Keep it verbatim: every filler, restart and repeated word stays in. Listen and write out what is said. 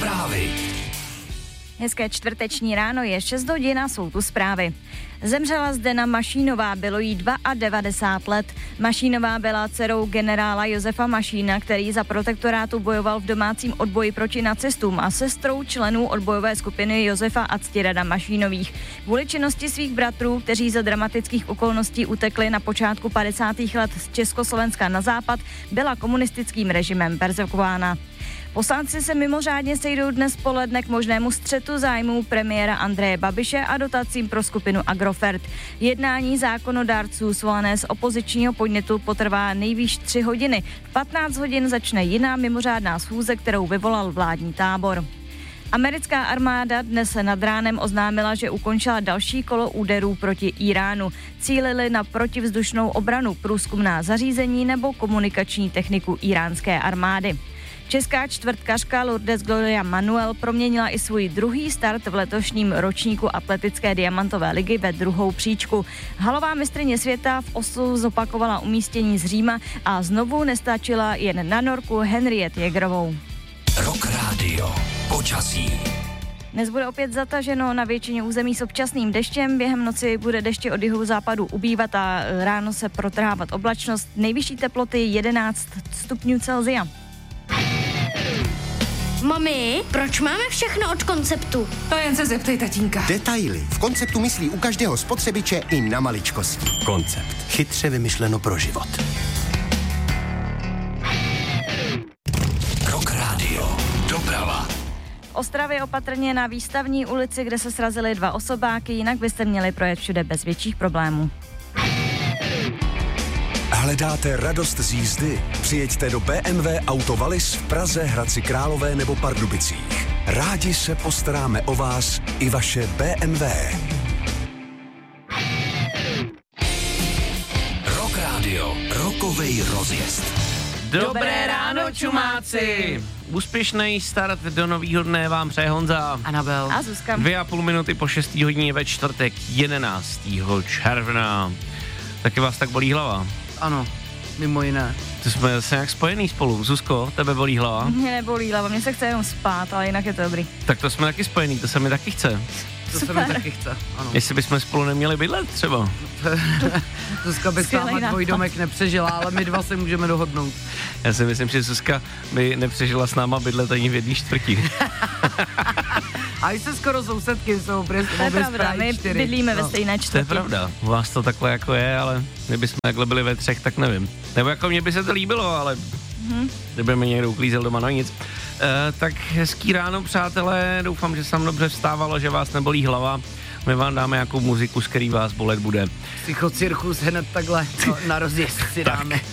Zprávy. Hezké čtvrteční ráno je šest hodin a jsou tu zprávy. Zemřela Zdena Mašínová, bylo jí devadesát dva let. Mašínová byla dcerou generála Josefa Mašína, který za protektorátu bojoval v domácím odboji proti nacistům, a sestrou členů odbojové skupiny Josefa a Ctirada Mašínových. Kvůli činnosti svých bratrů, kteří za dramatických okolností utekli na počátku padesátých let z Československa na západ, byla komunistickým režimem perzekvována. Poslanci se mimořádně sejdou dnes poledne k možnému střetu zájmů premiéra Andreje Babiše a dotacím pro skupinu Agrofert. Jednání zákonodárců svolané z opozičního podnětu potrvá nejvýš tři hodiny. V patnáct hodin začne jiná mimořádná schůze, kterou vyvolal vládní tábor. Americká armáda dnes nad ránem oznámila, že ukončila další kolo úderů proti Iránu. Cílili na protivzdušnou obranu, průzkumná zařízení nebo komunikační techniku iránské armády. Česká čtvrtkařka Lourdes Gloria Manuel proměnila i svůj druhý start v letošním ročníku atletické diamantové ligy ve druhou příčku. Halová mistryně světa v Oslu zopakovala umístění z Říma a znovu nestačila jen na norku Henriette Jägerovou. Rock Radio. Počasí. Dnes bude opět zataženo na většině území s občasným deštěm. Během noci bude deště od jihu západu ubývat a ráno se protrhávat oblačnost. Nejvyšší teploty jedenáct stupňů Celsia. Mami, proč máme všechno od Konceptu? To jen se zeptej tatínka. Detaily. V Konceptu myslí u každého spotřebiče i na maličkosti. Koncept. Chytře vymyšleno pro život. Rock Radio. Doprava. V Ostravě opatrně na Výstavní ulici, kde se srazily dva osobáky, jinak byste měli projet všude bez větších problémů. Hledáte radost z jízdy? Přijeďte do bé em vé Auto Wallis v Praze, Hradci Králové nebo Pardubicích. Rádi se postaráme o vás i vaše bé em vé. Rock Radio. Rockovej rozjezd. Dobré ráno, čumáci! Úspěšný start do nového dne vám přeje Honza. Anabel. A Zuzka. Dvě a půl minuty po šestý hodině ve čtvrtek jedenáctého června. Taky vás tak bolí hlava? Ano, mimo jiné. To jsme zase nějak spojený spolu. Zuzko, tebe bolí hlava? Mě nebolí hlava, mě se chce jenom spát, ale jinak je to dobrý. Tak to jsme taky spojený, to se mi taky chce. To se mi taky chce, ano. Jestli bychom spolu neměli bydlet třeba. Zuzka by Skvělej sama nápad. dvojdomek nepřežila, ale my dva se můžeme dohodnout. Já si myslím, že Zuzka by nepřežila s náma bydlet ani v jedné čtvrtí. A jste skoro sousedky, jsou To je pravda, my bydlíme ve stejné To je čtvrti. pravda, u vás to takhle jako je, ale kdybychom takhle byli ve třech, tak nevím. Nebo jako mně by se to líbilo, ale mm-hmm. kdyby mi někdo uklízel doma, no nic. E, tak hezký ráno, přátelé, doufám, že se vám dobře vstávalo, že vás nebolí hlava. My vám dáme nějakou muziku, z který vás bolet bude. Psychocirkus hned takhle no, na rozjezd si dáme.